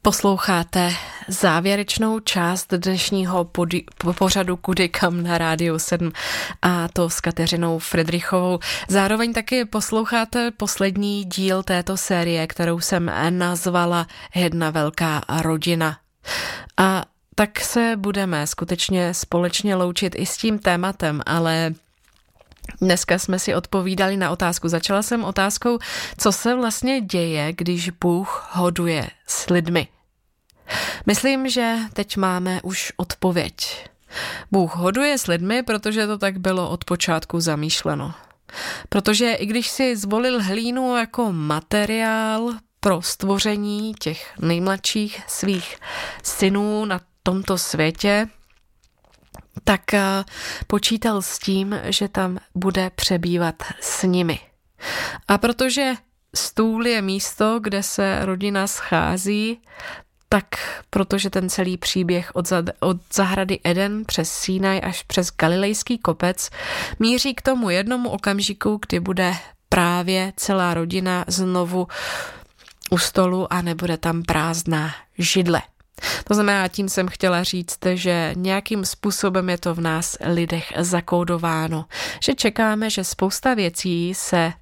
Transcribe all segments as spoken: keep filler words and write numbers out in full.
Posloucháte závěrečnou část dnešního podi- pořadu Kudy kam na Rádiu sedm, a to s Kateřinou Fridrichovou. Zároveň taky posloucháte poslední díl této série, kterou jsem nazvala Jedna velká rodina. A tak se budeme skutečně společně loučit i s tím tématem, ale dneska jsme si odpovídali na otázku. Začala jsem otázkou, co se vlastně děje, když Bůh hoduje s lidmi. Myslím, že teď máme už odpověď. Bůh hoduje s lidmi, protože to tak bylo od počátku zamýšleno. Protože i když si zvolil hlínu jako materiál pro stvoření těch nejmladších svých synů na tomto světě, tak počítal s tím, že tam bude přebývat s nimi. A protože stůl je místo, kde se rodina schází, tak protože ten celý příběh od, za, od zahrady Eden přes Sinaj až přes Galilejský kopec míří k tomu jednomu okamžiku, kdy bude právě celá rodina znovu u stolu a nebude tam prázdná židle. To znamená, tím jsem chtěla říct, že nějakým způsobem je to v nás lidech zakódováno, že čekáme, že spousta věcí se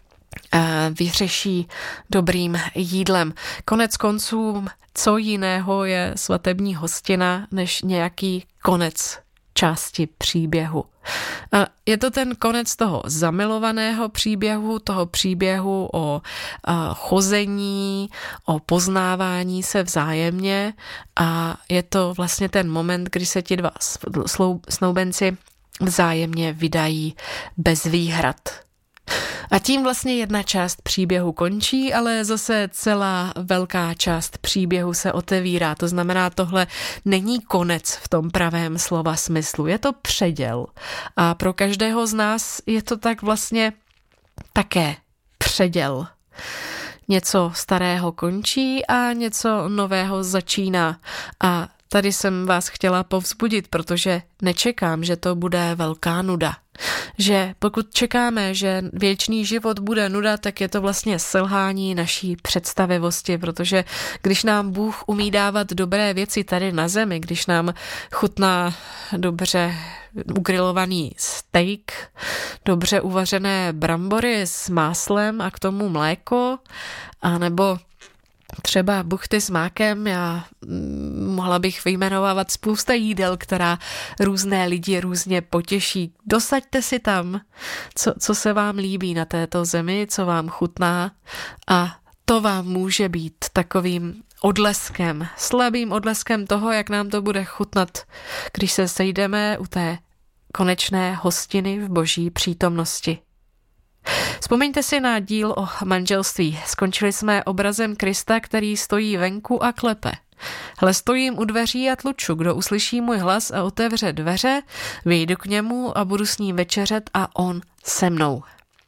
vyřeší dobrým jídlem. Konec konců, co jiného je svatební hostina, než nějaký konec části příběhu. A je to ten konec toho zamilovaného příběhu, toho příběhu o chození, o poznávání se vzájemně, a je to vlastně ten moment, kdy se ti dva snoubenci vzájemně vydají bez výhrad. A tím vlastně jedna část příběhu končí, ale zase celá velká část příběhu se otevírá. To znamená, tohle není konec v tom pravém slova smyslu. Je to předěl. A pro každého z nás je to tak vlastně také předěl. Něco starého končí a něco nového začíná. A tady jsem vás chtěla povzbudit, protože nečekám, že to bude velká nuda. Že pokud čekáme, že věčný život bude nuda, tak je to vlastně selhání naší představivosti, protože když nám Bůh umí dávat dobré věci tady na zemi, když nám chutná dobře ugrilovaný steak, dobře uvařené brambory s máslem a k tomu mléko, anebo třeba buchty s mákem, já mohla bych vyjmenovávat spousta jídel, která různé lidi různě potěší. Dosaďte si tam, co, co se vám líbí na této zemi, co vám chutná, a to vám může být takovým odleskem, slabým odleskem toho, jak nám to bude chutnat, když se sejdeme u té konečné hostiny v Boží přítomnosti. Vzpomeňte si na díl o manželství. Skončili jsme obrazem Krista, který stojí venku a klepe. Hle, stojím u dveří a tluču. Kdo uslyší můj hlas a otevře dveře, vyjdu k němu a budu s ním večeřet a on se mnou.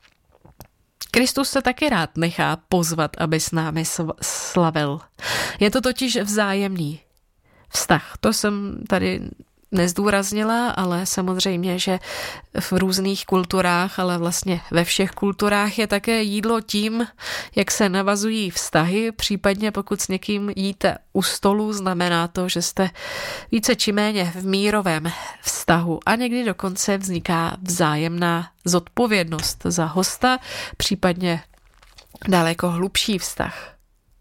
Kristus se taky rád nechá pozvat, aby s námi slavil. Je to totiž vzájemný vztah. To jsem tady nezdůraznila, ale samozřejmě, že v různých kulturách, ale vlastně ve všech kulturách je také jídlo tím, jak se navazují vztahy, případně pokud s někým jíte u stolu, znamená to, že jste více či méně v mírovém vztahu a někdy dokonce vzniká vzájemná zodpovědnost za hosta, případně daleko hlubší vztah.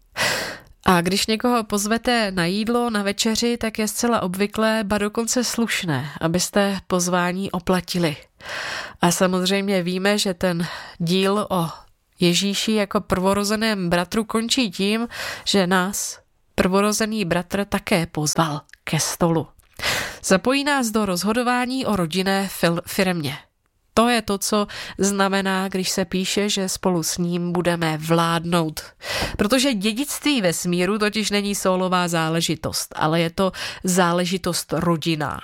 A když někoho pozvete na jídlo, na večeři, tak je zcela obvyklé, ba dokonce slušné, abyste pozvání oplatili. A samozřejmě víme, že ten díl o Ježíši jako prvorozeném bratru končí tím, že nás prvorozený bratr také pozval ke stolu. Zapojí nás do rozhodování o rodinné firmě. To je to, co znamená, když se píše, že spolu s ním budeme vládnout. Protože dědictví vesmíru totiž není sólová záležitost, ale je to záležitost rodinná.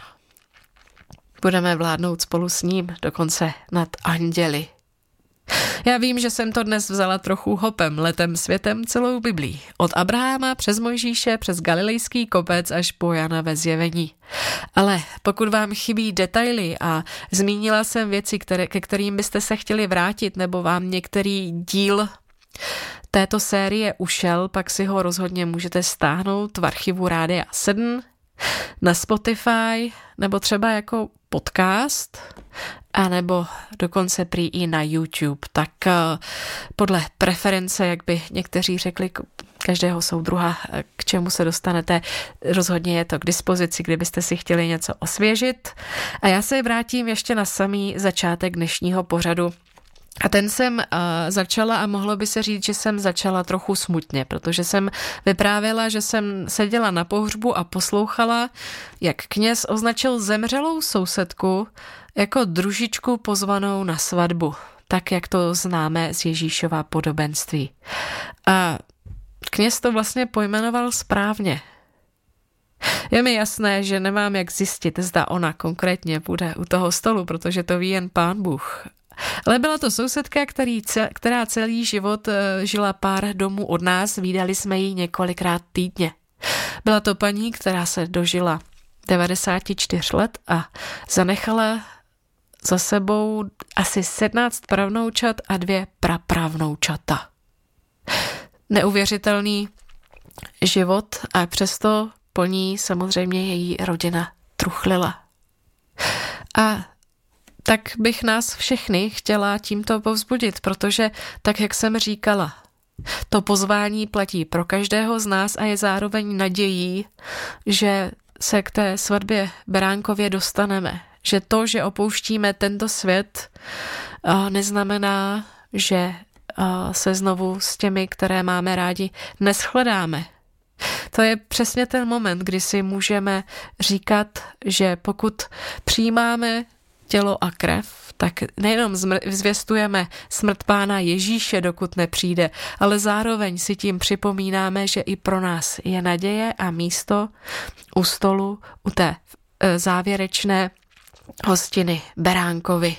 Budeme vládnout spolu s ním, dokonce nad anděli. Já vím, že jsem to dnes vzala trochu hopem, letem světem celou Biblí. Od Abraháma přes Mojžíše, přes Galilejský kopec až po Jana ve Zjevení. Ale pokud vám chybí detaily a zmínila jsem věci, které, ke kterým byste se chtěli vrátit, nebo vám některý díl této série ušel, pak si ho rozhodně můžete stáhnout v archivu Rádia sedm, na Spotify, nebo třeba jako podcast, anebo dokonce prý i na YouTube. Tak podle preference, jak by někteří řekli, každého soudruha, k čemu se dostanete, rozhodně je to k dispozici, kdybyste si chtěli něco osvěžit. A já se vrátím ještě na samý začátek dnešního pořadu. A ten jsem uh, začala a mohlo by se říct, že jsem začala trochu smutně, protože jsem vyprávěla, že jsem seděla na pohřbu a poslouchala, jak kněz označil zemřelou sousedku jako družičku pozvanou na svatbu, tak jak to známe z Ježíšova podobenství. A kněz to vlastně pojmenoval správně. Je mi jasné, že nemám jak zjistit, zda ona konkrétně bude u toho stolu, protože to ví jen Pán Bůh. Ale byla to sousedka, který, která celý život žila pár domů od nás, vídali jsme ji několikrát týdně. Byla to paní, která se dožila devadesát čtyři let a zanechala za sebou asi sedmnáct pravnoučat a dvě prapravnoučata. Neuvěřitelný život a přesto po ní samozřejmě její rodina truchlila. A tak bych nás všechny chtěla tímto povzbudit, protože tak, jak jsem říkala, to pozvání platí pro každého z nás a je zároveň nadějí, že se k té svatbě beránkově dostaneme. Že to, že opouštíme tento svět, neznamená, že se znovu s těmi, které máme rádi, neschledáme. To je přesně ten moment, kdy si můžeme říkat, že pokud přijímáme tělo a krev, tak nejenom zvěstujeme smrt Pána Ježíše, dokud nepřijde, ale zároveň si tím připomínáme, že i pro nás je naděje a místo u stolu, u té závěrečné hostiny beránkovi.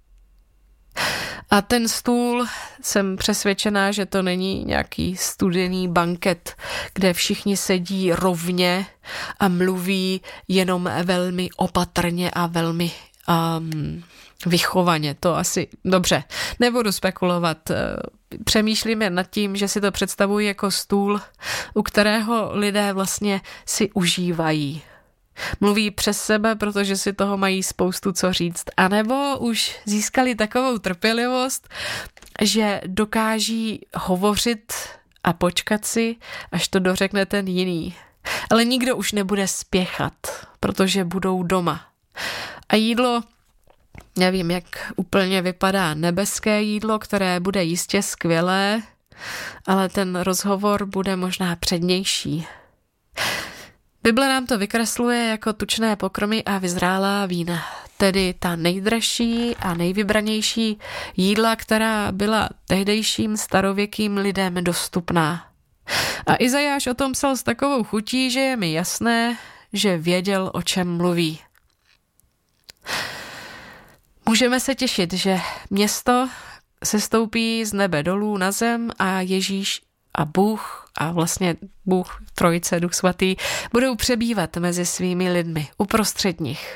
A ten stůl, jsem přesvědčená, že to není nějaký studený banket, kde všichni sedí rovně a mluví jenom velmi opatrně a velmi um, vychovaně. To asi dobře, nebudu spekulovat. Přemýšlím jen nad tím, že si to představuji jako stůl, u kterého lidé vlastně si užívají. Mluví přes sebe, protože si toho mají spoustu co říct. A nebo už získali takovou trpělivost, že dokáží hovořit a počkat si, až to dořekne ten jiný. Ale nikdo už nebude spěchat, protože budou doma. A jídlo, nevím, jak úplně vypadá nebeské jídlo, které bude jistě skvělé, ale ten rozhovor bude možná přednější. Bible nám to vykresluje jako tučné pokromy a vyzrálá vína, tedy ta nejdražší a nejvybranější jídla, která byla tehdejším starověkým lidem dostupná. A Izajáš o tom psal s takovou chutí, že je mi jasné, že věděl, o čem mluví. Můžeme se těšit, že město se stoupí z nebe dolů na zem a Ježíš a Bůh a vlastně Bůh, Trojice, Duch Svatý budou přebývat mezi svými lidmi, uprostřed nich.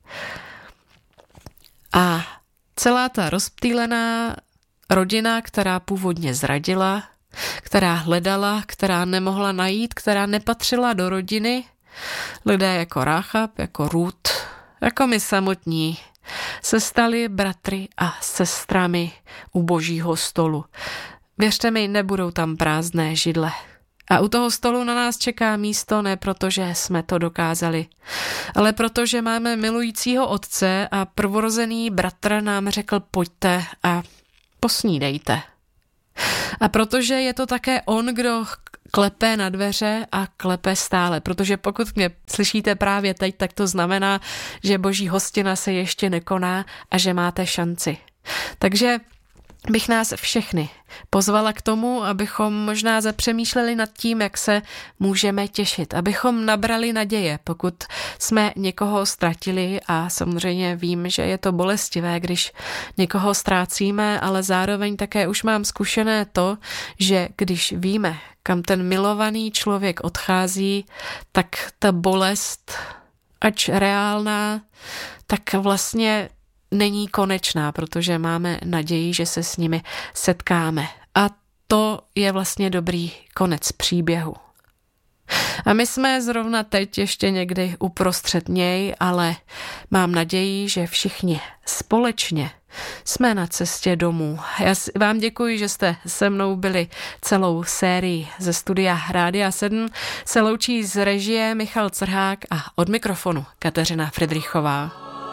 A celá ta rozptýlená rodina, která původně zradila, která hledala, která nemohla najít, která nepatřila do rodiny, lidé jako Ráchab, jako Rút, jako my samotní, se stali bratry a sestrami u Božího stolu. Věřte mi, nebudou tam prázdné židle. A u toho stolu na nás čeká místo ne proto, že jsme to dokázali, ale proto, že máme milujícího otce a prvorozený bratr nám řekl pojďte a posnídejte. A protože je to také on, kdo klepe na dveře a klepe stále, protože pokud mě slyšíte právě teď, tak to znamená, že Boží hostina se ještě nekoná a že máte šanci. Takže bych nás všechny pozvala k tomu, abychom možná zapřemýšleli nad tím, jak se můžeme těšit, abychom nabrali naděje, pokud jsme někoho ztratili a samozřejmě vím, že je to bolestivé, když někoho ztrácíme, ale zároveň také už mám zkušené to, že když víme, kam ten milovaný člověk odchází, tak ta bolest, ač reálná, tak vlastně není konečná, protože máme naději, že se s nimi setkáme. A to je vlastně dobrý konec příběhu. A my jsme zrovna teď ještě někdy uprostřed něj, ale mám naději, že všichni společně jsme na cestě domů. Já vám děkuji, že jste se mnou byli celou sérii ze studia Rádia sedm. Se loučí z režie Michal Crhák a od mikrofonu Kateřina Fridrichová.